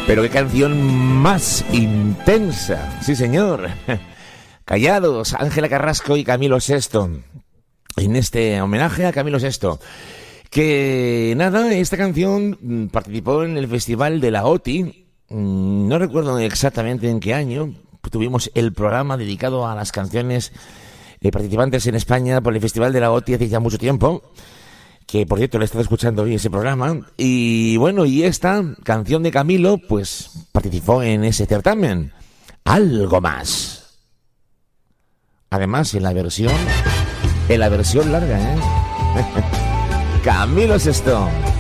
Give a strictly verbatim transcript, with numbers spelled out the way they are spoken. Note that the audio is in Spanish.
Pero qué canción más intensa. Sí, señor. Callados, Ángela Carrasco y Camilo Sesto. En este homenaje a Camilo Sesto. Que nada, esta canción participó en el Festival de la O T I. No recuerdo exactamente en qué año. Tuvimos el programa dedicado a las canciones eh, participantes en España por el Festival de la O T I hace ya mucho tiempo. Que por cierto le he estado escuchando hoy ese programa. Y bueno, y esta canción de Camilo pues participó en ese certamen. Algo más. Además en la versión en la versión larga, ¿eh? Camilo Sesto.